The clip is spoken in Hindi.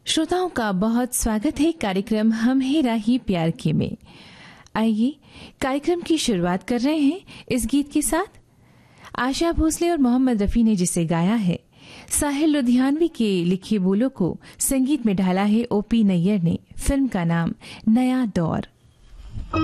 श्रोताओं का बहुत स्वागत है कार्यक्रम हम हैं राही प्यार के में। आइए कार्यक्रम की शुरुआत कर रहे हैं इस गीत के साथ। आशा भोसले और मोहम्मद रफ़ी ने जिसे गाया है, साहिल लुधियानवी के लिखे बोलों को संगीत में ढाला है ओपी नैयर ने। फिल्म का नाम नया दौर।